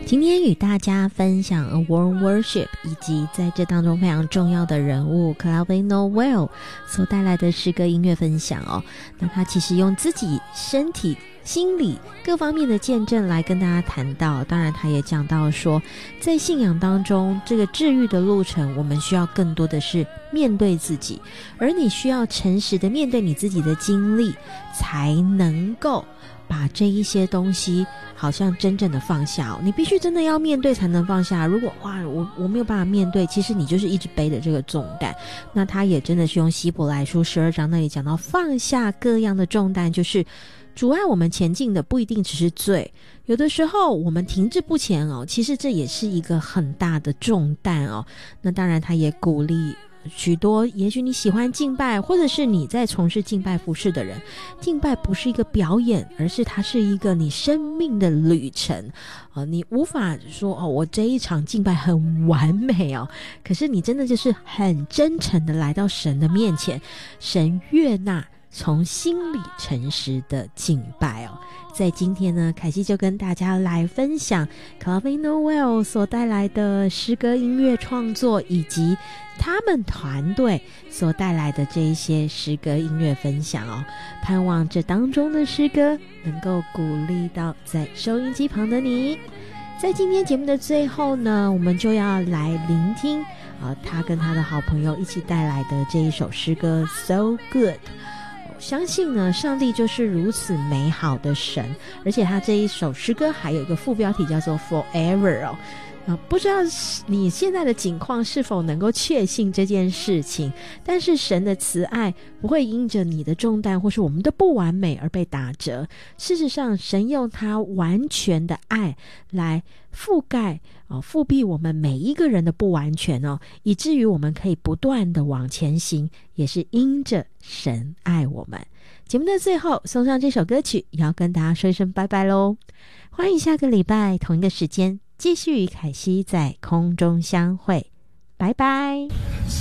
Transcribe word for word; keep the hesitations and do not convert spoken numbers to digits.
今天与大家分享 A Warm Worship 以及在这当中非常重要的人物 Calvin Noel 所带来的诗歌音乐分享哦。那他其实用自己身体心理各方面的见证来跟大家谈到，当然他也讲到说，在信仰当中这个治愈的路程，我们需要更多的是面对自己，而你需要诚实的面对你自己的经历，才能够把这一些东西好像真正的放下哦。你必须真的要面对才能放下，如果哇我我没有办法面对，其实你就是一直背着这个重担。那他也真的是用希伯来书十二章那里讲到，放下各样的重担，就是阻碍我们前进的不一定只是罪，有的时候我们停滞不前哦，其实这也是一个很大的重担哦。那当然他也鼓励许多也许你喜欢敬拜，或者是你在从事敬拜服事的人，敬拜不是一个表演，而是它是一个你生命的旅程、呃、你无法说哦，我这一场敬拜很完美哦，可是你真的就是很真诚的来到神的面前，神悦纳从心里诚实的敬拜哦。在今天呢，凯西就跟大家来分享 Calvin Noel 所带来的诗歌音乐创作，以及他们团队所带来的这一些诗歌音乐分享哦。盼望这当中的诗歌能够鼓励到在收音机旁的你。在今天节目的最后呢，我们就要来聆听、呃、他跟他的好朋友一起带来的这一首诗歌 So Good。相信呢，上帝就是如此美好的神，而且他这一首诗歌还有一个副标题叫做 Forever 哦。啊，不知道你现在的境况是否能够确信这件事情，但是神的慈爱不会因着你的重担或是我们的不完美而被打折。事实上，神用他完全的爱来覆盖哦，覆庇我们每一个人的不完全哦，以至于我们可以不断的往前行，也是因着神爱我们。节目的最后送上这首歌曲，也要跟大家说一声拜拜咯。欢迎下个礼拜同一个时间继续与凯西在空中相会，拜拜。